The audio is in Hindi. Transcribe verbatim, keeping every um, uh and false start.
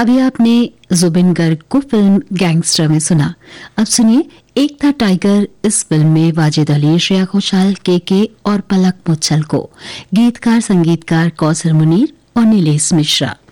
अभी आपने जुबिन गर्ग को फिल्म गैंगस्टर में सुना। अब सुनिए एक था टाइगर इस फिल्म में वाजिद अली, श्रेया घोषाल, के के और पलक मुच्छल को, गीतकार संगीतकार कौसर मुनीर और नीलेश मिश्रा।